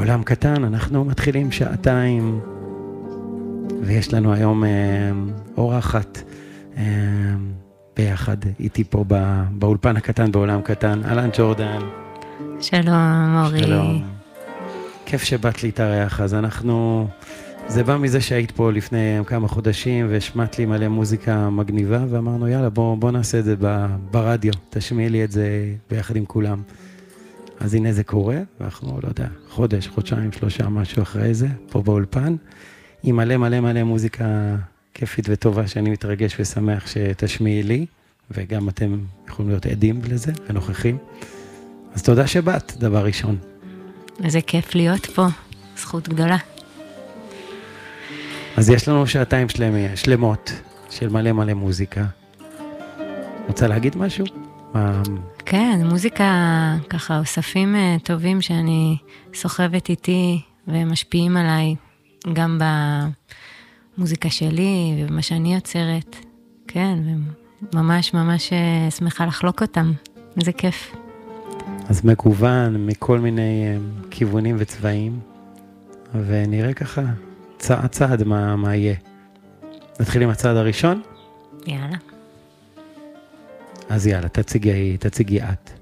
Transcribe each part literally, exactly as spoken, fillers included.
עולם קטן, אנחנו מתחילים שעתיים, ויש לנו היום אה, אורחת אה, ביחד איתי פה בא, באולפן הקטן, בעולם קטן. אלן ג'ורדן. שלום, אורי. שלום. כיף שבאת להתארח, אז אנחנו... זה בא מזה שהיית פה לפני כמה חודשים, והשמעת לי מלא מוזיקה מגניבה, ואמרנו, יאללה, בוא, בוא נעשה את זה ב, ברדיו, תשמיעי לי את זה ביחד עם כולם. אז הנה זה קורה, ואנחנו, לא יודע, חודש, חודשיים, שלושה, משהו אחרי זה, פה באולפן, עם מלא מלא מלא מוזיקה כיפית וטובה, שאני מתרגש ושמח שתשמיעי לי, וגם אתם יכולים להיות עדים לזה, ונוכחים. אז תודה שבאת, דבר ראשון. איזה כיף להיות פה, זכות גדולה. אז יש לנו שעתיים שלמי, שלמות של מלא מלא מוזיקה. רוצה להגיד משהו? מה... כן, מוזיקה ככה, אוספים טובים שאני סוחבת איתי ומשפיעים עליי, גם במוזיקה שלי ובמה שאני יוצרת. כן, וממש ממש שמחה לחלוק אותם. איזה כיף. אז מגוון מכל מיני כיוונים וצבעים, ונראה ככה צעד צעד מה, מה יהיה. נתחיל עם הצעד הראשון? יאללה. אז יאללה, תציגי, תציגי את.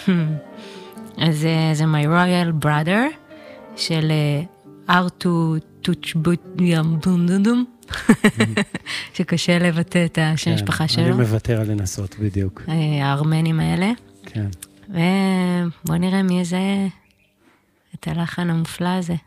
אז זה My Royal Brother של ארטו טוצ'בוטיאמבונדום, שקשה לבטא את השם המשפחה שלו. אני מוותר על לנסות, בדיוק. הארמנים האלה. כן. ובוא נראה מי זה את הלחן המופלא הזה.